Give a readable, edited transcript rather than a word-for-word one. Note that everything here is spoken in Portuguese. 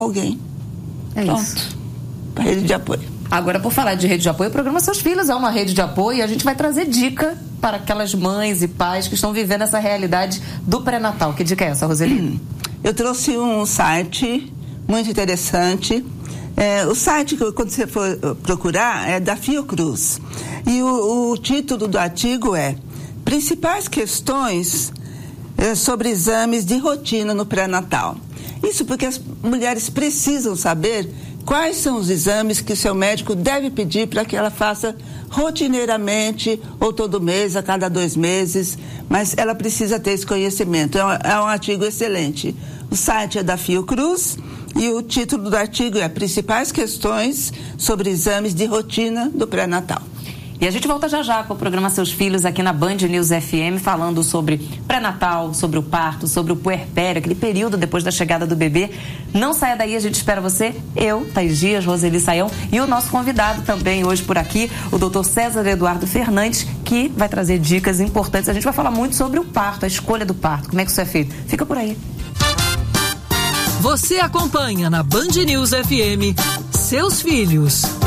alguém. Pronto. Isso. Rede de apoio. Agora, por falar de rede de apoio, o programa Seus Filhos é uma rede de apoio e a gente vai trazer dica para aquelas mães e pais que estão vivendo essa realidade do pré-natal. Que dica é essa, Roseli? Eu trouxe um site muito interessante. O site, quando você for procurar, é da Fiocruz. E o título do artigo é Principais questões sobre exames de rotina no pré-natal. Isso porque as mulheres precisam saber quais são os exames que o seu médico deve pedir para que ela faça rotineiramente, ou todo mês, a cada 2 meses, mas ela precisa ter esse conhecimento. É um artigo excelente. O site é da Fiocruz e o título do artigo é Principais questões sobre exames de rotina do pré-natal. E a gente volta já com o programa Seus Filhos aqui na Band News FM, falando sobre pré-natal, sobre o parto, sobre o puerpério, aquele período depois da chegada do bebê. Não saia daí, a gente espera você, eu, Thaís Dias, Roseli Saião e o nosso convidado também hoje por aqui, o Dr. César Eduardo Fernandes, que vai trazer dicas importantes. A gente vai falar muito sobre o parto, a escolha do parto, como é que isso é feito. Fica por aí. Você acompanha na Band News FM Seus Filhos.